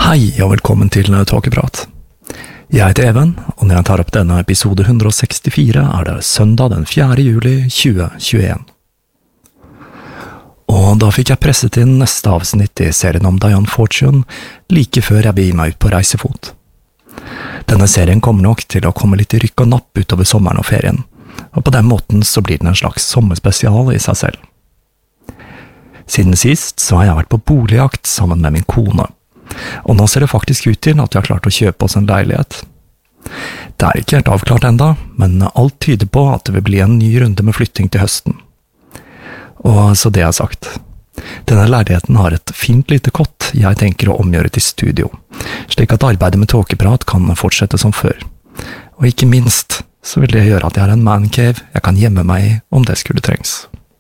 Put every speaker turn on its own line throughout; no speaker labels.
Hei og velkommen til Tåkeprat. Jeg heter Even, og når jeg tar opp denne episode 164 det søndag den 4. juli 2021. Og da fikk jeg presset inn neste avsnitt i serien om Diane Fortune like før jeg begir meg ut på reisefot. Denne serien kommer nok til å komme litt i rykk og napp utover sommeren og ferien, og på den måten så blir den en slags sommerspesial i seg selv. Siden sist så har jeg vært på boligjakt sammen med min kone, og nå ser det faktisk ut til at vi har klart å kjøpe oss en leilighet. Det ikke helt avklart enda, men alt tyder på at det vil bli en ny runde med flytting til høsten. Og så det jeg har sagt. Denne leiligheten har et fint lite kott jeg tenker å omgjøre til studio, slik at arbeidet med Tåkeprat kan fortsette som før. Og ikke minst så vil det gjøre at jeg har en mancave jeg kan gjemme meg i om det skulle trengs.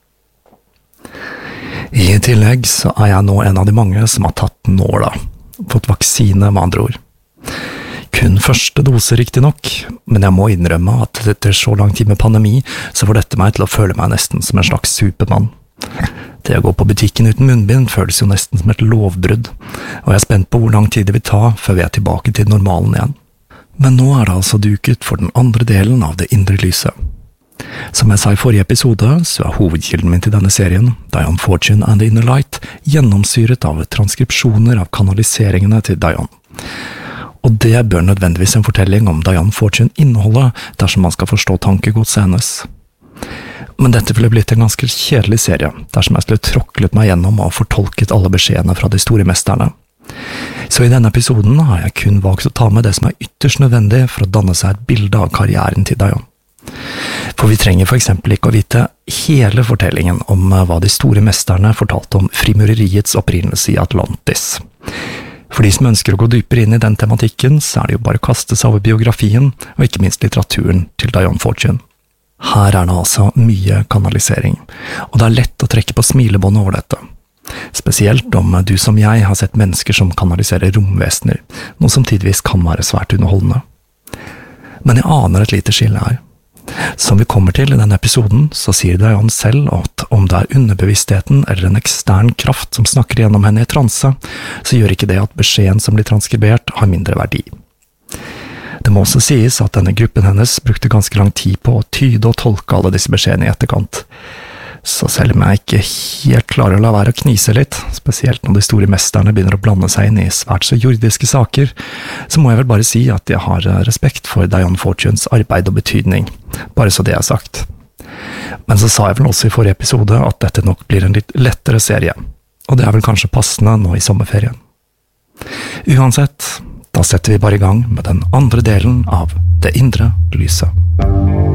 I tillegg så jeg nå en av de mange som har tatt nåla, fått vaksine med andre ord. Kun første dose riktig nok, men jeg må innrømme at etter så lang tid med pandemi, så får dette meg til å føle meg nesten som en slags supermann. Det å gå på butikken uten munnbind føles jo nesten som et lovbrudd, og jeg spent på hvor lang tid det vil ta før vi tilbake til normalen igjen. Men nå det altså duket for den andre delen av det indre lyset. Som jeg sa i forrige episode, så hovedkilden min til denne serien, Diane Fortune and the Inner Light, gjennomsyret av transkripsjoner av kanaliseringene til Diane. Og det bør nødvendigvis en fortelling om Diane Fortune inneholde dersom man skal forstå tankegodset hennes. Men dette ville blitt en ganske kjedelig serie, dersom jeg skulle tråklet meg gjennom og fortolket alle beskjedene fra de store mesterne. Så i denne episoden har jeg kun valgt å ta med det som ytterst nødvendig for å danne seg et bilde av karrieren til Diane. For vi trenger for eksempel ikke å vite hele fortellingen om hva de store mesterne fortalte om frimureriets opprinnelse i Atlantis. For de som ønsker å gå dypere inn i den tematikken, så det jo bare å kaste seg over biografien, og ikke minst litteraturen til Diane Fortune. Her det altså mye kanalisering, og det lett å trekke på smilebåndet over dette. Spesielt om du som jeg har sett mennesker som kanaliserer romvesener, noe som tidvis kan være svært underholdende. Men jeg aner et lite skille her. Som vi kommer til i denne episoden, så sier Diane selv at om det underbevisstheten eller en ekstern kraft som snakker gjennom henne i transe, så gjør ikke det at beskjeden som blir transkribert har mindre verdi. Det må også sies at denne gruppen hennes brukte ganske lang tid på å tyde og tolke alle disse beskjedene i etterkant. Så selv om jeg ikke helt klarer å la være å knise litt, spesielt når de store mesterne begynner å blande seg inn i svært så jordiske saker, så må jeg vel bare si at jeg har respekt for Diane Fortunes arbeid og betydning, bare så det sagt. Men så sa jeg vel også i forrige episode at dette nok blir en litt lettere serie, og det vel kanskje passende nå i sommerferien. Uansett, da setter vi bare i gang med den andre delen av Det indre lyset.